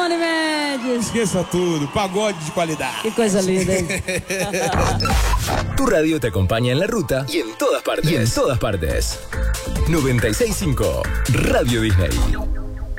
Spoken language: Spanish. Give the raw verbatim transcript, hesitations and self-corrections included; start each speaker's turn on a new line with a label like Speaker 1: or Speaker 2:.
Speaker 1: Unimed.
Speaker 2: Esqueça tudo, pagode de qualidade.
Speaker 1: Qué cosa linda.
Speaker 3: Tu radio te acompaña en la ruta y en todas partes. Y en todas partes. noventa y seis punto cinco Radio Disney.